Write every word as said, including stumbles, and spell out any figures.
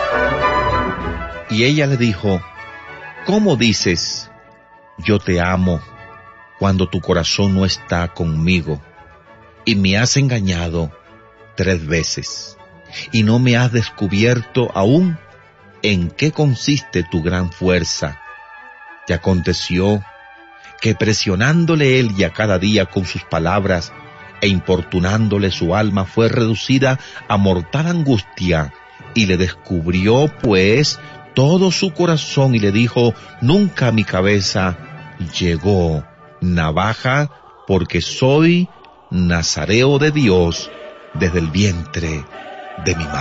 Y ella le dijo: ¿cómo dices, yo te amo, cuando tu corazón no está conmigo? Y me has engañado tres veces, y no me has descubierto aún en qué consiste tu gran fuerza. Y aconteció que presionándole él ya cada día con sus palabras, e importunándole su alma fue reducida a mortal angustia, y le descubrió pues todo su corazón, y le dijo: nunca a mi cabeza llegó navaja, porque soy nazareo de Dios desde el vientre de mi madre.